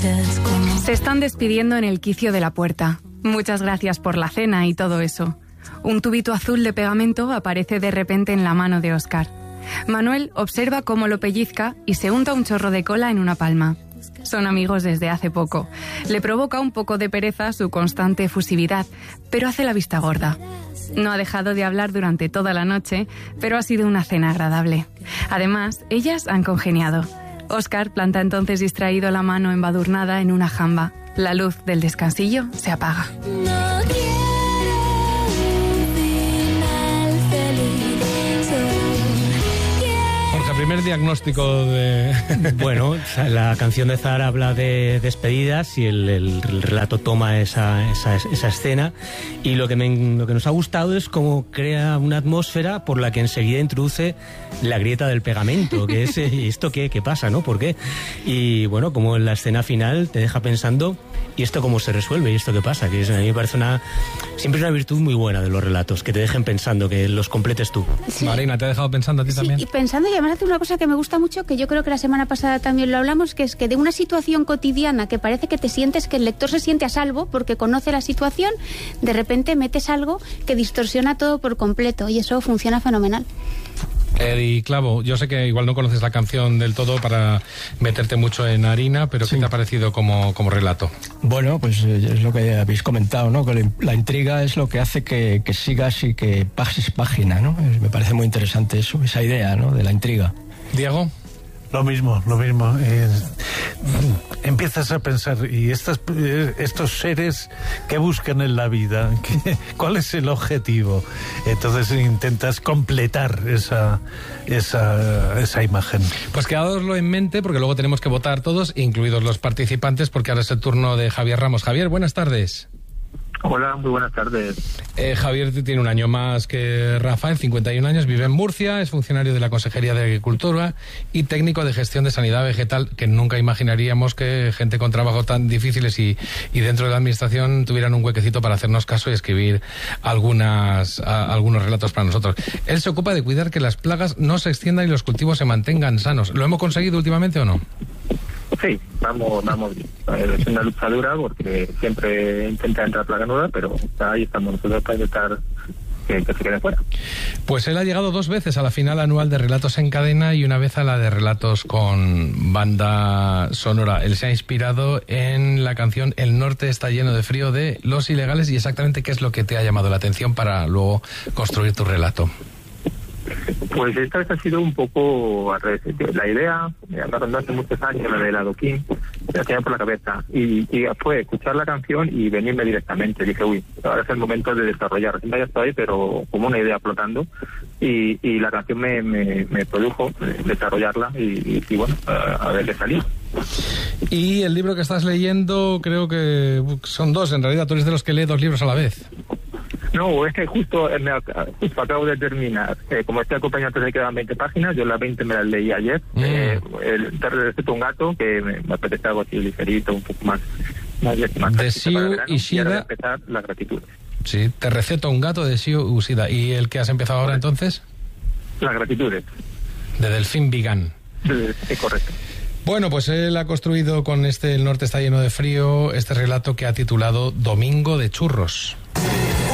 Se están despidiendo en el quicio de la puerta. Muchas gracias por la cena y todo eso. Un tubito azul de pegamento aparece de repente en la mano de Óscar. Manuel observa cómo lo pellizca y se unta un chorro de cola en una palma. Son amigos desde hace poco. Le provoca un poco de pereza su constante efusividad, pero hace la vista gorda. No ha dejado de hablar durante toda la noche, pero ha sido una cena agradable. Además, ellas han congeniado. Óscar planta entonces distraído la mano embadurnada en una jamba. La luz del descansillo se apaga. Primer diagnóstico de... Bueno, la canción de Zahara habla de despedidas y el relato toma esa escena, y lo que nos ha gustado es cómo crea una atmósfera por la que enseguida introduce la grieta del pegamento, que es esto qué pasa, ¿no? ¿Por qué? Y bueno, como en la escena final te deja pensando, ¿y esto cómo se resuelve? ¿Y esto qué pasa? Que a mí me parece siempre una virtud muy buena de los relatos, que te dejen pensando, que los completes tú. Sí. Marina, ¿te ha dejado pensando a ti también? Sí, y pensando, y además hace una cosa que me gusta mucho, que yo creo que la semana pasada también lo hablamos, que es que de una situación cotidiana que parece que te sientes, que el lector se siente a salvo porque conoce la situación, de repente metes algo que distorsiona todo por completo, y eso funciona fenomenal. Eddie Clavo, yo sé que igual no conoces la canción del todo para meterte mucho en harina, pero ¿qué te ha parecido como relato? Bueno, pues es lo que habéis comentado, ¿no? Que la intriga es lo que hace que sigas y que pases página, ¿no? Me parece muy interesante eso, esa idea, ¿no? De la intriga. Diego. Lo mismo. Empiezas a pensar, ¿y estos seres qué buscan en la vida? ¿Cuál es el objetivo? Entonces intentas completar esa imagen. Pues quedadoslo en mente, porque luego tenemos que votar todos, incluidos los participantes, porque ahora es el turno de Javier Ramos. Javier, buenas tardes. Hola, muy buenas tardes. Javier tiene un año más que Rafael, 51 años, vive en Murcia, es funcionario de la Consejería de Agricultura y técnico de gestión de sanidad vegetal, que nunca imaginaríamos que gente con trabajos tan difíciles y dentro de la administración tuvieran un huequecito para hacernos caso y escribir algunos relatos para nosotros. Él se ocupa de cuidar que las plagas no se extiendan y los cultivos se mantengan sanos. ¿Lo hemos conseguido últimamente o no? Sí, vamos bien. Es una lucha dura porque siempre intenta entrar plaga nueva, pero ahí estamos nosotros para intentar que se quede fuera. Pues él ha llegado 2 veces a la final anual de Relatos en Cadena y una vez a la de Relatos con banda sonora. Él se ha inspirado en la canción El norte está lleno de frío de Los Ilegales. ¿Y exactamente qué es lo que te ha llamado la atención para luego construir tu relato? Pues esta vez ha sido un poco al revés. La idea, hablando hace muchos años, la del adoquín, la tenía por la cabeza. Y fue escuchar la canción y venirme directamente. Dije, ahora es el momento de desarrollar. Siempre ya estoy, pero como una idea flotando. Y la canción me produjo desarrollarla y bueno, a ver qué salía. Y el libro que estás leyendo, creo que son 2. En realidad, tú eres de los que lee 2 libros a la vez. No, es que justo acabo de terminar. Como estoy acompañado, antes me quedan 20 páginas, yo las 20 me las leí ayer. Te receto un gato, que me apetece algo así ligerito, un poco más de Siu Ishida. Y empezar la gratitud. Sí, te receto un gato de Siu Ishida. ¿Y el que has empezado ahora entonces? Las gratitudes. De Delfín Vigan. Sí, correcto. Bueno, pues él ha construido con El norte está lleno de frío este relato que ha titulado Domingo de Churros.